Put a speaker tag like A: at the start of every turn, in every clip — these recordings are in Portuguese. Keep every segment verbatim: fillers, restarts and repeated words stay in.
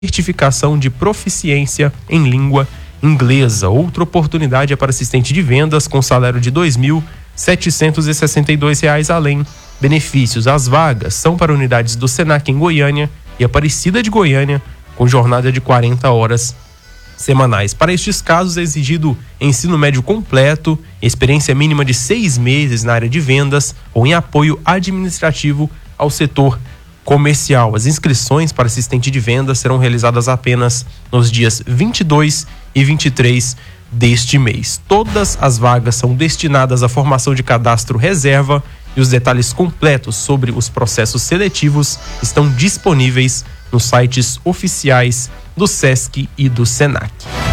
A: certificação de proficiência em língua inglesa. Outra oportunidade é para assistente de vendas com salário de dois mil setecentos e sessenta e dois reais além benefícios. As vagas são para unidades do Senac em Goiânia e Aparecida de Goiânia, com jornada de quarenta horas semanais. Para estes casos é exigido ensino médio completo, experiência mínima de seis meses na área de vendas ou em apoio administrativo ao setor comercial. As inscrições para assistente de vendas serão realizadas apenas nos dias vinte e dois e vinte e três deste mês. Todas as vagas são destinadas à formação de cadastro reserva e os detalhes completos sobre os processos seletivos estão disponíveis nos sites oficiais do SESC e do Senac.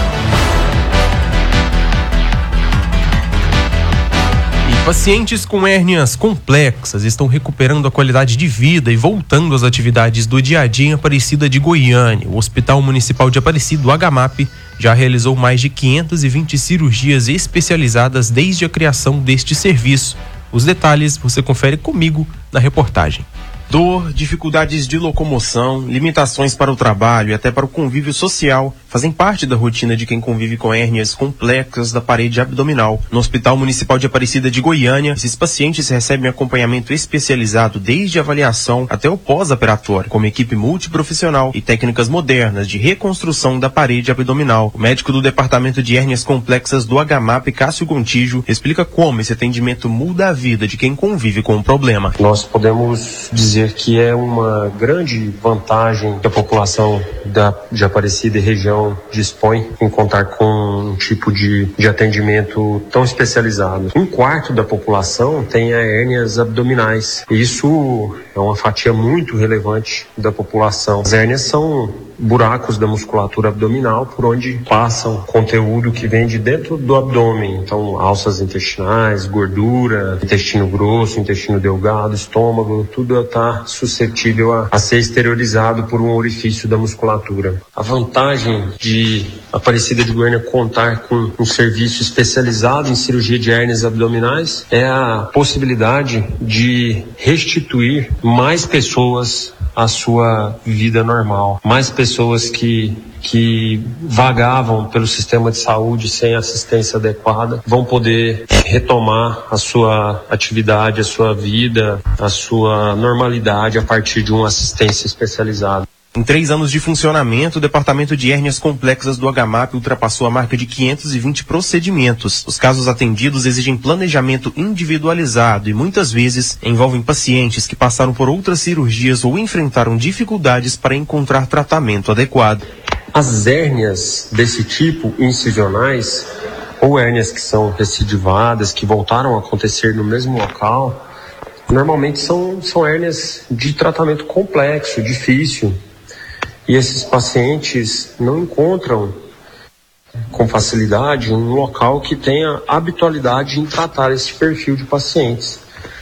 A: E pacientes com hérnias complexas estão recuperando a qualidade de vida e voltando às atividades do dia a dia em Aparecida de Goiânia. O Hospital Municipal de Aparecida, o H M A P, já realizou mais de quinhentas e vinte cirurgias especializadas desde a criação deste serviço. Os detalhes você confere comigo na reportagem. Dor, dificuldades de locomoção, limitações para o trabalho e até para o convívio social fazem parte da rotina de quem convive com hérnias complexas da parede abdominal. No Hospital Municipal de Aparecida de Goiânia, esses pacientes recebem acompanhamento especializado desde a avaliação até o pós-operatório, como equipe multiprofissional e técnicas modernas de reconstrução da parede abdominal. O médico do Departamento de Hérnias Complexas do H M A P, Cássio Gontijo, explica como esse atendimento muda a vida de quem convive com o problema.
B: Nós podemos dizer que é uma grande vantagem que a população da, de Aparecida e região dispõe em contar com um tipo de, de atendimento tão especializado. Um quarto da população tem hérnias abdominais. Isso é uma fatia muito relevante da população. As hérnias são buracos da musculatura abdominal por onde passam conteúdo que vem de dentro do abdômen. Então, alças intestinais, gordura, intestino grosso, intestino delgado, estômago, tudo está suscetível a, a ser exteriorizado por um orifício da musculatura. A vantagem de Aparecida de Goiânia contar com um serviço especializado em cirurgia de hérnias abdominais é a possibilidade de restituir mais pessoas à sua vida normal. Mais pessoas que, que vagavam pelo sistema de saúde sem assistência adequada vão poder retomar a sua atividade, a sua vida, a sua normalidade a partir de uma assistência especializada.
A: Em três anos de funcionamento, o Departamento de Hérnias Complexas do H M A P ultrapassou a marca de quinhentos e vinte procedimentos. Os casos atendidos exigem planejamento individualizado e muitas vezes envolvem pacientes que passaram por outras cirurgias ou enfrentaram dificuldades para encontrar tratamento adequado.
B: As hérnias desse tipo, incisionais, ou hérnias que são recidivadas, que voltaram a acontecer no mesmo local, normalmente são, são hérnias de tratamento complexo, difícil. E esses pacientes não encontram com facilidade um local que tenha habitualidade em tratar esse perfil de pacientes.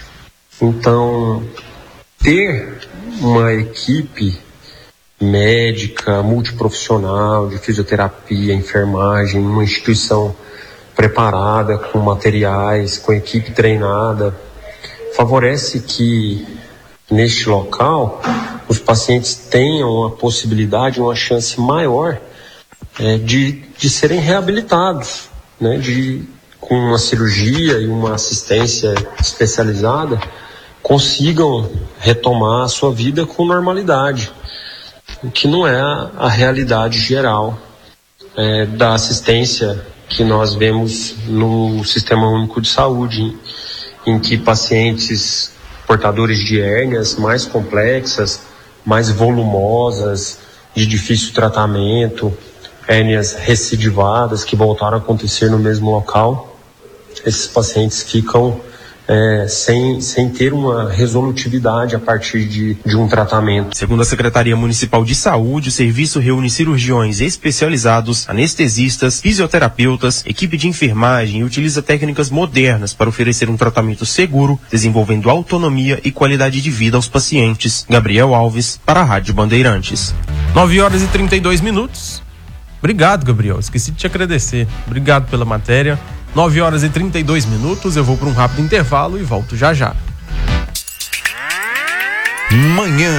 B: Então, ter uma equipe médica, multiprofissional, de fisioterapia, enfermagem, uma instituição preparada, com materiais, com equipe treinada, favorece que neste local os pacientes tenham a possibilidade, uma chance maior é, de, de serem reabilitados, né? De, com uma cirurgia e uma assistência especializada, consigam retomar a sua vida com normalidade, o que não é a, a realidade geral é, da assistência que nós vemos no Sistema Único de Saúde, em, em que pacientes portadores de hérnias mais complexas, mais volumosas, de difícil tratamento, hérnias recidivadas que voltaram a acontecer no mesmo local, esses pacientes ficam é, sem, sem ter uma resolutividade a partir de, de um tratamento.
A: Segundo a Secretaria Municipal de Saúde, o serviço reúne cirurgiões especializados, anestesistas, fisioterapeutas, equipe de enfermagem e utiliza técnicas modernas para oferecer um tratamento seguro, desenvolvendo autonomia e qualidade de vida aos pacientes. Gabriel Alves, para a Rádio Bandeirantes. nove horas e trinta e dois minutos. Obrigado, Gabriel. Esqueci de te agradecer. Obrigado pela matéria. nove horas e trinta e dois minutos. Eu vou para um rápido intervalo e volto já já.
C: Manhã